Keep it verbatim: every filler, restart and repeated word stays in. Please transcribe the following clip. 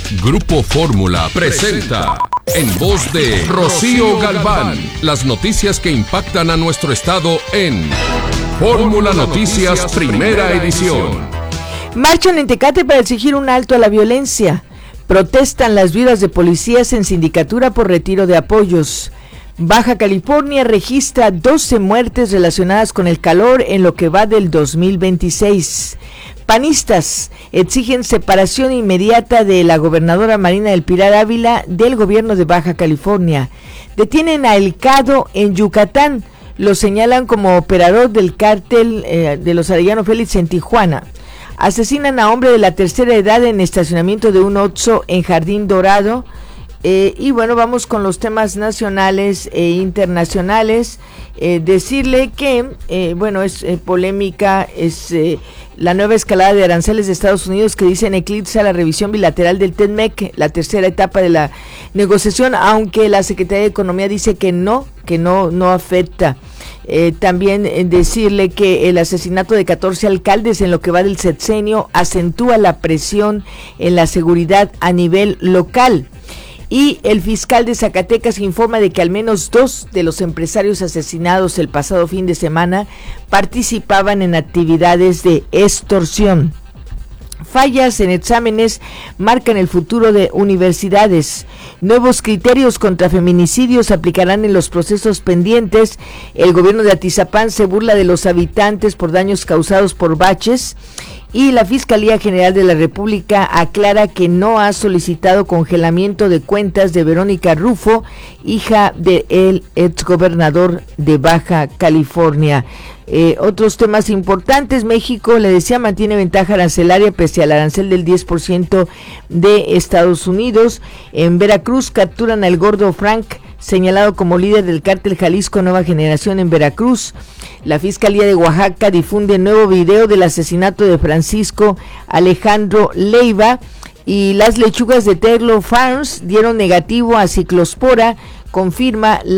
Grupo Fórmula presenta, en voz de Rocío Galván, las noticias que impactan a nuestro estado en Fórmula Noticias Primera Edición. Marchan en Tecate para exigir un alto a la violencia. Protestan las viudas de policías en sindicatura por retiro de apoyos. Baja California registra doce muertes relacionadas con el calor en lo que va del dos mil veintiséis. Panistas exigen separación inmediata de la gobernadora Marina del Pilar Ávila del gobierno de Baja California. Detienen a El Cado en Yucatán. Lo señalan como operador del cártel eh, de los Arellano Félix en Tijuana. Asesinan a hombre de la tercera edad en estacionamiento de un Oxxo en Jardín Dorado. Eh, y bueno, vamos con los temas nacionales e internacionales. Eh, decirle que, eh, bueno, es eh, polémica, es eh, la nueva escalada de aranceles de Estados Unidos que dicen eclipsa la revisión bilateral del TEMEC, la tercera etapa de la negociación, aunque la Secretaría de Economía dice que no, que no, no afecta. Eh, también eh, decirle que el asesinato de catorce alcaldes en lo que va del sexenio acentúa la presión en la seguridad a nivel local. Y el fiscal de Zacatecas informa de que al menos dos de los empresarios asesinados el pasado fin de semana participaban en actividades de extorsión. Fallas en exámenes marcan el futuro de universidades. Nuevos criterios contra feminicidios se aplicarán en los procesos pendientes. El gobierno de Atizapán se burla de los habitantes por daños causados por baches. Y la Fiscalía General de la República aclara que no ha solicitado congelamiento de cuentas de Verónica Rufo, hija del exgobernador de Baja California. Eh, otros temas importantes: México, le decía, mantiene ventaja arancelaria pese al arancel del diez por ciento de Estados Unidos. En Veracruz capturan al gordo Frank, señalado como líder del cártel Jalisco Nueva Generación en Veracruz. La Fiscalía de Oaxaca difunde nuevo video del asesinato de Francisco Alejandro Leiva. Y las lechugas de Teglo Farms dieron negativo a ciclospora, confirma la